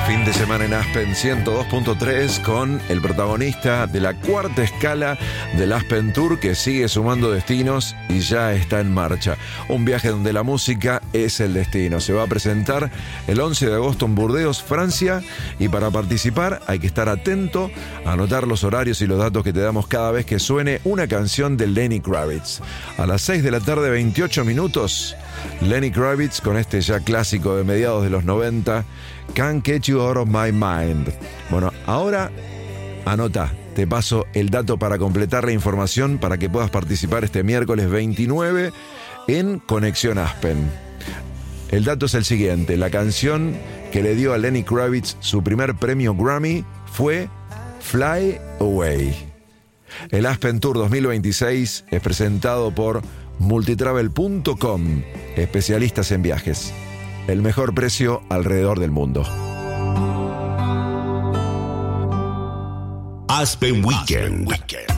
Fin de semana en Aspen 102.3 con el protagonista de la cuarta escala del Aspen Tour, que sigue sumando destinos y ya está en marcha. Un viaje donde la música es el destino. Se va a presentar el 11 de agosto en Burdeos, Francia, y para participar hay que estar atento a anotar los horarios y los datos que te damos cada vez que suene una canción de Lenny Kravitz. A las 6 de la tarde, 28 minutos, Lenny Kravitz con este ya clásico de mediados de los 90, Can't Get You Out of My Mind. Bueno, ahora anota, te paso el dato para completar la información para que puedas participar este miércoles 29 en Conexión Aspen. El dato es el siguiente: la canción que le dio a Lenny Kravitz su primer premio Grammy fue Fly Away. El Aspen Tour 2026 es presentado por multitravel.com, especialistas en viajes. El mejor precio alrededor del mundo. Aspen Weekend.